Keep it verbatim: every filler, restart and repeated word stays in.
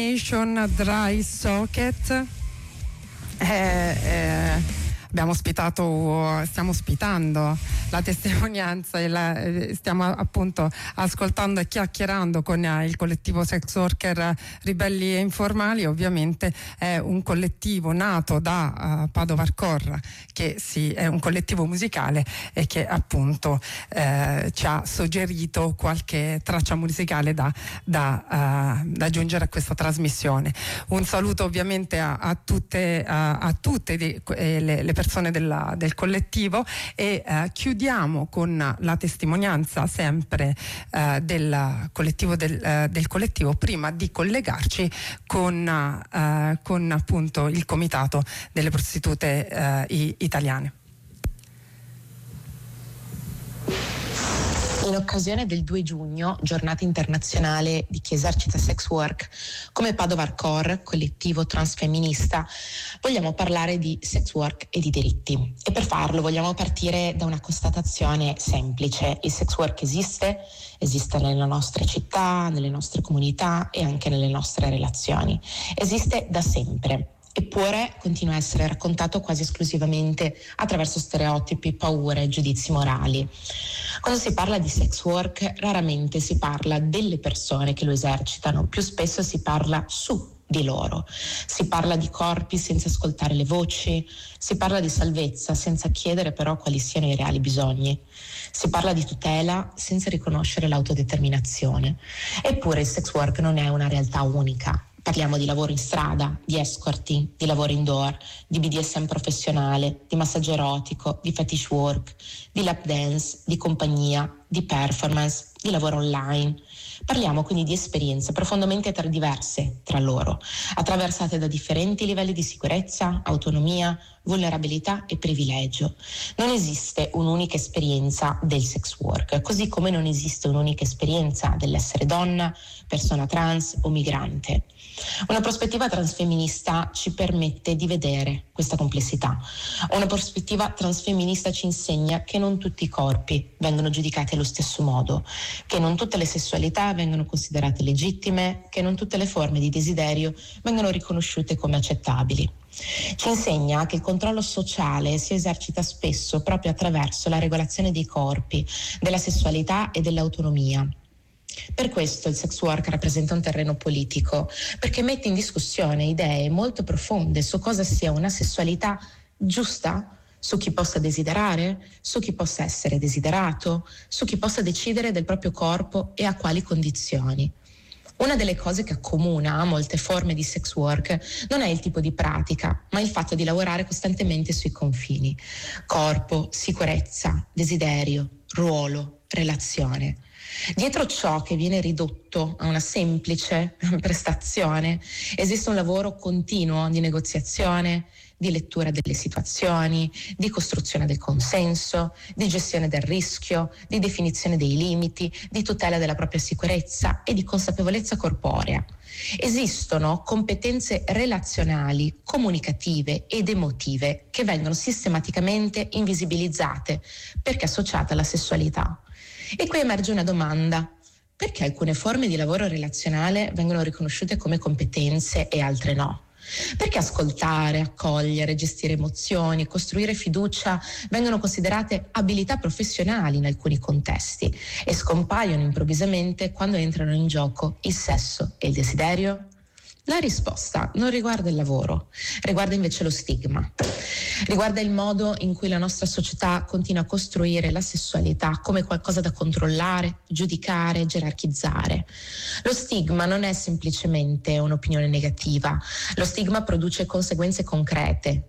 Nation Dry Socket. Eh, eh, abbiamo ospitato, stiamo ospitando la testimonianza e la, eh, stiamo appunto ascoltando e chiacchierando con eh, il collettivo Sex Worker Ribelli e Informali. Ovviamente è un collettivo nato da uh, Padova Hardcore, che sì, è un collettivo musicale e che appunto eh, ci ha suggerito qualche traccia musicale da, da, uh, da aggiungere a questa trasmissione. Un saluto ovviamente a, a tutte, a, a tutte di, eh, le, le persone della, del collettivo e eh, chiudiamo con la testimonianza sempre eh, del collettivo del, eh, del collettivo prima di collegarci con, eh, con appunto il comitato delle prostitute eh, italiane. In occasione del due giugno, giornata internazionale di chi esercita sex work, come Padova Hardcore, collettivo transfemminista, vogliamo parlare di sex work e di diritti. E per farlo vogliamo partire da una constatazione semplice: il sex work esiste, esiste nelle nostre città, nelle nostre comunità e anche nelle nostre relazioni. Esiste da sempre. Eppure continua a essere raccontato quasi esclusivamente attraverso stereotipi, paure e giudizi morali. Quando si parla di sex work, raramente si parla delle persone che lo esercitano, più spesso si parla su di loro. Si parla di corpi senza ascoltare le voci, si parla di salvezza senza chiedere però quali siano i reali bisogni. Si parla di tutela senza riconoscere l'autodeterminazione. Eppure il sex work non è una realtà unica. Parliamo di lavoro in strada, di escorting, di lavoro indoor, di B D S M professionale, di massaggio erotico, di fetish work, di lap dance, di compagnia, di performance, di lavoro online. Parliamo quindi di esperienze profondamente tra diverse tra loro, attraversate da differenti livelli di sicurezza, autonomia, vulnerabilità e privilegio. Non esiste un'unica esperienza del sex work, così come non esiste un'unica esperienza dell'essere donna, persona trans o migrante. Una prospettiva transfemminista ci permette di vedere questa complessità. Una prospettiva transfemminista ci insegna che non tutti i corpi vengono giudicati allo stesso modo, che non tutte le sessualità vengono considerate legittime, che non tutte le forme di desiderio vengono riconosciute come accettabili. Ci insegna che il controllo sociale si esercita spesso proprio attraverso la regolazione dei corpi, della sessualità e dell'autonomia. Per questo il sex work rappresenta un terreno politico, perché mette in discussione idee molto profonde su cosa sia una sessualità giusta, su chi possa desiderare, su chi possa essere desiderato, su chi possa decidere del proprio corpo e a quali condizioni. Una delle cose che accomuna molte forme di sex work non è il tipo di pratica, ma il fatto di lavorare costantemente sui confini. Corpo, sicurezza, desiderio, ruolo, relazione. Dietro ciò che viene ridotto a una semplice prestazione esiste un lavoro continuo di negoziazione, di lettura delle situazioni, di costruzione del consenso, di gestione del rischio, di definizione dei limiti, di tutela della propria sicurezza e di consapevolezza corporea. Esistono competenze relazionali, comunicative ed emotive che vengono sistematicamente invisibilizzate perché associate alla sessualità. E qui emerge una domanda: perché alcune forme di lavoro relazionale vengono riconosciute come competenze e altre no? Perché ascoltare, accogliere, gestire emozioni, costruire fiducia vengono considerate abilità professionali in alcuni contesti e scompaiono improvvisamente quando entrano in gioco il sesso e il desiderio? La risposta non riguarda il lavoro, riguarda invece lo stigma. Riguarda il modo in cui la nostra società continua a costruire la sessualità come qualcosa da controllare, giudicare, gerarchizzare. Lo stigma non è semplicemente un'opinione negativa, lo stigma produce conseguenze concrete,